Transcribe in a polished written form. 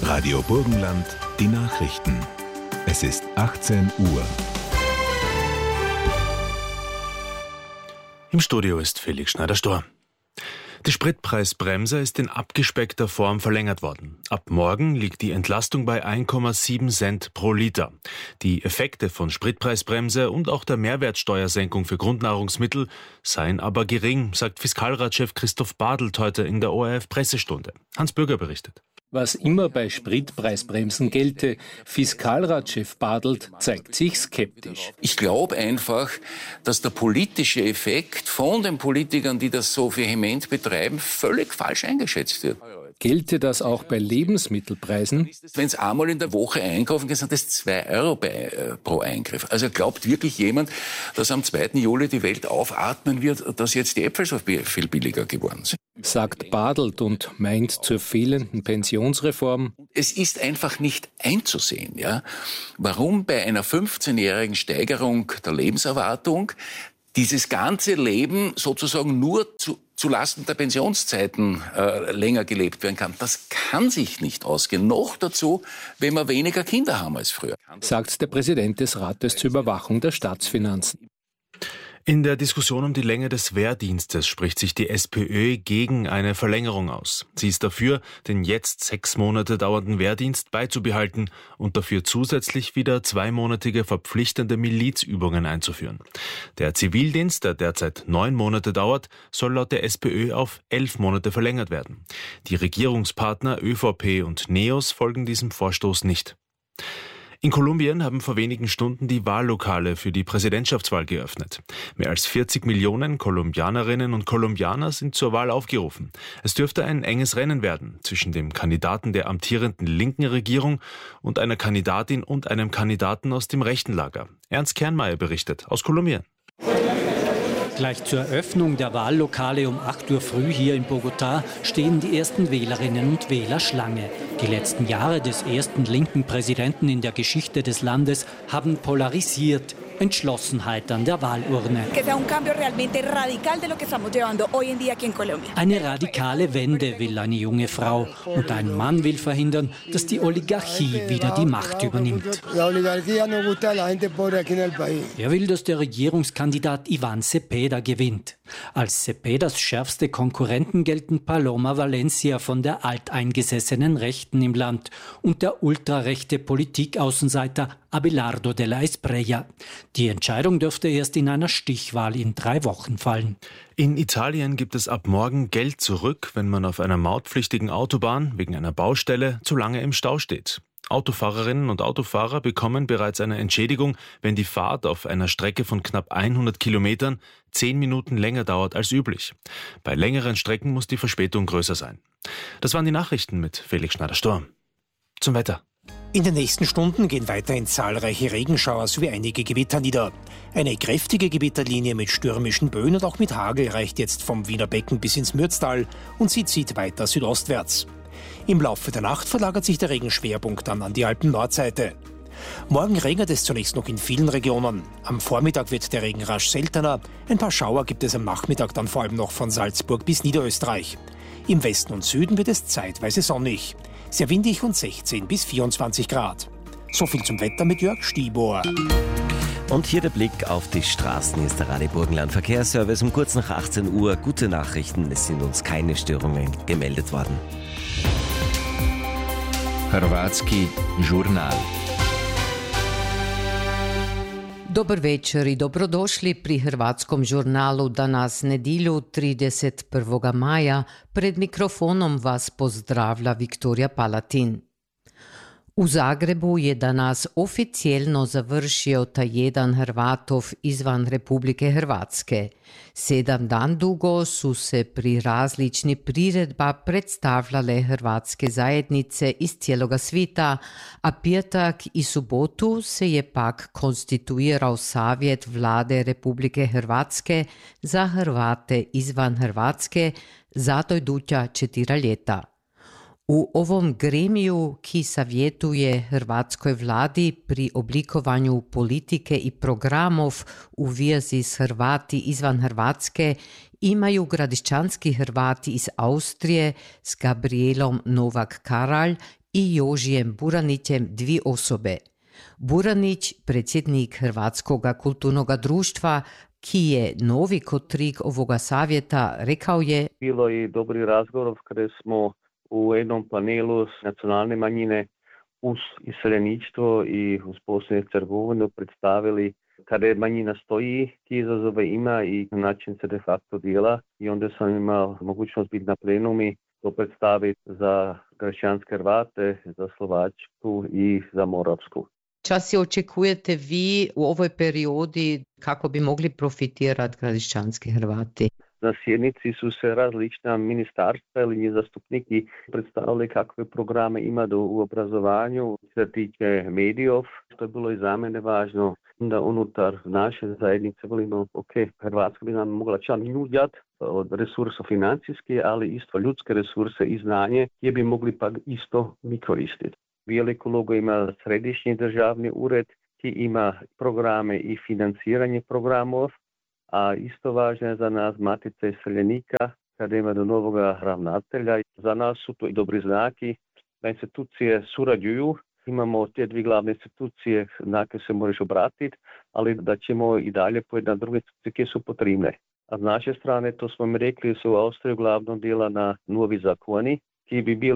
Radio Burgenland, die Nachrichten. Es ist 18 Uhr. Im Studio ist Felix Schneider-Storr. Die Spritpreisbremse ist in abgespeckter Form verlängert worden. Ab morgen liegt die Entlastung bei 1,7 Cent pro Liter. Die Effekte von Spritpreisbremse und auch der Mehrwertsteuersenkung für Grundnahrungsmittel seien aber gering, sagt Fiskalratschef Christoph Badelt heute in der ORF-Pressestunde. Hans Bürger berichtet. Was immer bei Spritpreisbremsen gelte, Fiskalratschef Badelt zeigt sich skeptisch. Ich glaube einfach, dass der politische Effekt von den Politikern, die das so vehement betreiben, völlig falsch eingeschätzt wird. Gelte das auch bei Lebensmittelpreisen? Wenn Sie einmal in der Woche einkaufen gehen, sind das 2 Euro pro Eingriff. Also glaubt wirklich jemand, dass am 2. Juli die Welt aufatmen wird, dass jetzt die Äpfel so viel billiger geworden sind? Sagt Badelt und meint zur fehlenden Pensionsreform. Es ist einfach nicht einzusehen, ja, warum bei einer 15-jährigen Steigerung der Lebenserwartung dieses ganze Leben sozusagen nur zulasten der Pensionszeiten länger gelebt werden kann. Das kann sich nicht ausgehen. Noch dazu, wenn wir weniger Kinder haben als früher. Sagt der Präsident des Rates zur Überwachung der Staatsfinanzen. In der Diskussion um die Länge des Wehrdienstes spricht sich die SPÖ gegen eine Verlängerung aus. Sie ist dafür, den jetzt 6 Monate dauernden Wehrdienst beizubehalten und dafür zusätzlich wieder 2-monatige verpflichtende Milizübungen einzuführen. Der Zivildienst, der derzeit 9 Monate dauert, soll laut der SPÖ auf 11 Monate verlängert werden. Die Regierungspartner ÖVP und NEOS folgen diesem Vorstoß nicht. In Kolumbien haben vor wenigen Stunden die Wahllokale für die Präsidentschaftswahl geöffnet. Mehr als 40 Millionen Kolumbianerinnen und Kolumbianer sind zur Wahl aufgerufen. Es dürfte ein enges Rennen werden zwischen dem Kandidaten der amtierenden linken Regierung und einer Kandidatin und einem Kandidaten aus dem rechten Lager. Ernst Kernmeier berichtet aus Kolumbien. Gleich zur Eröffnung der Wahllokale um 8 Uhr früh hier in Bogotá stehen die ersten Wählerinnen und Wähler Schlange. Die letzten Jahre des ersten linken Präsidenten in der Geschichte des Landes haben polarisiert. Entschlossenheit an der Wahlurne. Eine radikale Wende will eine junge Frau. Und ein Mann will verhindern, dass die Oligarchie wieder die Macht übernimmt. Er will, dass der Regierungskandidat Iván Cepeda gewinnt. Als Cepedas schärfste Konkurrenten gelten Paloma Valencia von der alteingesessenen Rechten im Land und der ultrarechte Politikaußenseiter Abelardo de la Espriella. Die Entscheidung dürfte erst in einer Stichwahl in 3 Wochen fallen. In Italien gibt es ab morgen Geld zurück, wenn man auf einer mautpflichtigen Autobahn wegen einer Baustelle zu lange im Stau steht. Autofahrerinnen und Autofahrer bekommen bereits eine Entschädigung, wenn die Fahrt auf einer Strecke von knapp 100 Kilometern 10 Minuten länger dauert als üblich. Bei längeren Strecken muss die Verspätung größer sein. Das waren die Nachrichten mit Felix Schneider-Storr. Zum Wetter. In den nächsten Stunden gehen weiterhin zahlreiche Regenschauer sowie einige Gewitter nieder. Eine kräftige Gewitterlinie mit stürmischen Böen und auch mit Hagel reicht jetzt vom Wiener Becken bis ins Mürztal und sie zieht weiter südostwärts. Im Laufe der Nacht verlagert sich der Regenschwerpunkt dann an die Alpen-Nordseite. Morgen regnet es zunächst noch in vielen Regionen. Am Vormittag wird der Regen rasch seltener. Ein paar Schauer gibt es am Nachmittag dann vor allem noch von Salzburg bis Niederösterreich. Im Westen und Süden wird es zeitweise sonnig. Sehr windig und 16 bis 24 Grad. So viel zum Wetter mit Jörg Stibor. Und hier der Blick auf die Straßen. Hier ist der Radio Burgenland Verkehrsservice um kurz nach 18 Uhr. Gute Nachrichten, es sind uns keine Störungen gemeldet worden. Hrvatski žurnal. Dobar večer i dobrodošli pri Hrvatskom žurnalu danas nedjelju 31. maja. Pred mikrofonom vas pozdravlja Viktorija Palatin. U Zagrebu je danas oficijelno završio tjedan Hrvatov izvan Republike Hrvatske. 7 dan dugo su se pri različni priredba predstavljale hrvatske zajednice iz cijeloga svita, a petak i subotu se je pak konstituirao Savjet Vlade Republike Hrvatske za Hrvate izvan Hrvatske za dojduća 4 ljeta. U ovom gremiju, ki savjetuje hrvatskoj vladi pri oblikovanju politike i programov u vezi s Hrvati izvan Hrvatske, imaju gradišćanski Hrvati iz Austrije s Gabrielom Novak-Karalj i Jožijem Buranićem 2 osobe. Buranić, predsjednik Hrvatskoga kulturnoga društva, ki je novi kotrik ovoga savjeta, rekao je: Bilo je dobri razgovor kada smo u jednom panelu s nacionalne manjine uz iseljeništvo i uz posljednje trgovinu predstavili kada je manjina stoji, ti izazove ima i način se de facto dijela. I onda sam imao mogućnost biti na plenumi, to predstaviti za kršćanske Hrvate, za Slovačku i za Moravsku. Čas si očekujete vi u ovoj periodi kako bi mogli profitirati kršćanski Hrvati? Na sjednici su se različna ministarstva ili zastupniki predstavili kakve programe ima u obrazovanju, što se tiče medijev, što je bilo i za mene važno, da unutar naše zajednice volimo, Hrvatska bi nam mogla čak nudjati od resursa financijski, ali isto ljudske resurse i znanje, gdje bi mogli pa isto mi koristiti. Veliku ulogu ima središnji državni ured, ki ima programe i financiranje programov, a isto važno je za nas Matica iseljenika, kada ima do novoga ravnatelja. Za nas su to i dobri znaki da institucije surađuju. Imamo te 2 glavne institucije na koje se možeš obratiti, ali da ćemo i dalje pojedine druge institucije koje su potrebne. A s naše strane, to smo mi rekli, su u Austriji uglavnom dela na novi zakoni, ki bi bili